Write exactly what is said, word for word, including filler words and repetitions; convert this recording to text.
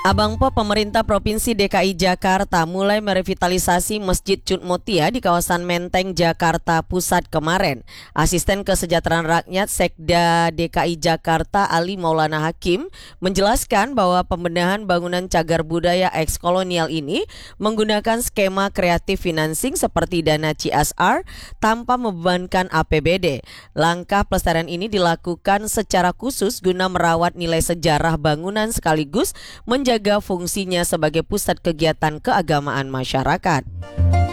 Abang Po, pemerintah Provinsi D K I Jakarta mulai merevitalisasi Masjid Cutmutia di kawasan Menteng, Jakarta Pusat kemarin. Asisten Kesejahteraan Rakyat Sekda D K I Jakarta Ali Maulana Hakim menjelaskan bahwa pembenahan bangunan cagar budaya eks-kolonial ini menggunakan skema kreatif financing seperti dana C S R tanpa membebankan A P B D. Langkah pelestarian ini dilakukan secara khusus guna merawat nilai sejarah bangunan sekaligus menjaga jaga fungsinya sebagai pusat kegiatan keagamaan masyarakat.